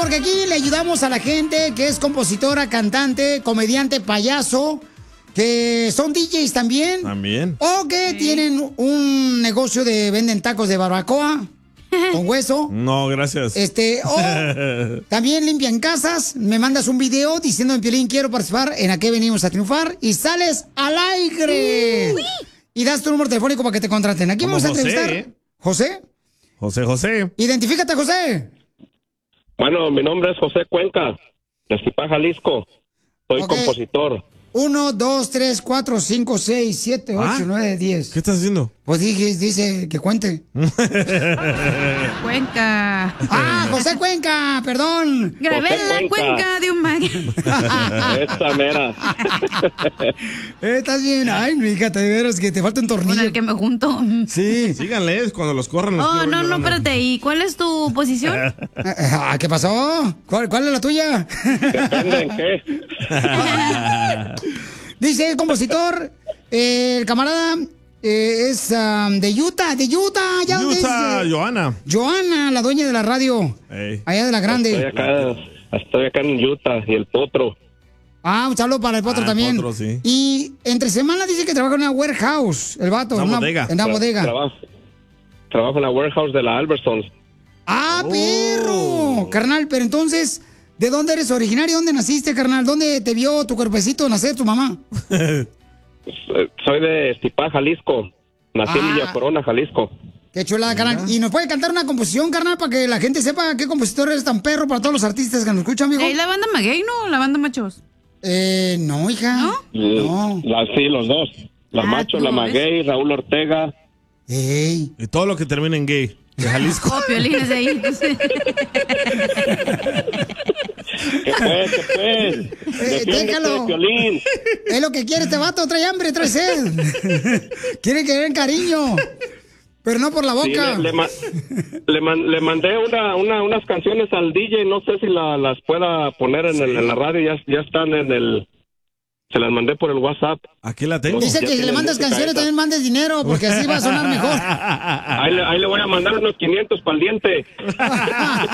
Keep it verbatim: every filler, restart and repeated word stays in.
porque aquí le ayudamos a la gente que es compositora, cantante, comediante, payaso, que son D Js también. También. O que sí. tienen un negocio de venden tacos de barbacoa con hueso. No, gracias. Este, o también limpian casas. Me mandas un video diciendo en Piolín, quiero participar en A Qué Venimos a Triunfar, y sales al aire. Uy. Y das tu número telefónico para que te contraten. Aquí vamos a José, entrevistar. ¿eh? ¿José? José, José. Identifícate, José. Bueno, mi nombre es José Cuenca, de Zipá, Jalisco. Soy okay. compositor. Uno, dos, tres, cuatro, cinco, seis, siete, ocho, ¿Ah? nueve, diez. ¿Qué estás haciendo? Pues dije, dice que cuente. Cuenca. Ah, José Cuenca, perdón. Grabé José la Cuenca. cuenca de un mago. Esta mera. Eh, estás bien. Ay, mi hija, te veras que te falta un tornillo. Con el que me junto. Sí. Síganles cuando los corran. Los Oh, quiero no, ver no, llorando. espérate. ¿Y cuál es tu posición? Ah, ¿qué pasó? ¿Cuál, cuál es la tuya? Depende en qué. Dice el compositor, eh, el camarada eh, es um, de Utah, de Utah. Allá donde Utah, es, eh, Johanna. Johanna, la dueña de la radio. Ey. Allá de la grande. Estoy acá, estoy acá en Utah y el potro. Ah, un saludo para el potro Ah, también. Potro, sí. Y entre semana dice que trabaja en una warehouse, el vato. Una en bodega. En una Tra- bodega. Trabajo, trabajo en la warehouse de la Albertsons. ¡Ah, Oh. perro! Carnal, pero entonces, ¿de dónde eres originario? ¿Dónde naciste, carnal? ¿Dónde te vio tu cuerpecito nacer tu mamá? Soy de Zipá, Jalisco. Nací en Ah. Villa Corona, Jalisco. Qué chulada, carnal. ¿Y nos puede cantar una composición, carnal, para que la gente sepa qué compositor eres tan perro para todos los artistas que nos escuchan, amigo? ¿Es la banda Maguey, no? ¿La banda Machos? Eh, no, hija. ¿No? No. La, sí, los dos. La Ah, Macho, tú la ves. Maguey, Raúl Ortega. Ey. Y todo lo que termine en gay. De Jalisco. Oh, Piolín es de ahí. ¿Qué pues, qué pues? Defiéndete, déjalo. Piolín. Es lo que quiere este vato, trae hambre, trae sed. Quiere querer cariño, pero no por la Sí, boca. le, le, ma- le, man- le mandé una, una, unas canciones al D J, no sé si la- las pueda poner en, el- en la radio, ya, ya están en el... Se las mandé por el WhatsApp. Aquí la tengo. Dice Ya que si le tiene mandas música canciones esa. también mandes dinero, porque así va a sonar mejor. Ahí le, ahí le voy a mandar unos quinientos para el diente.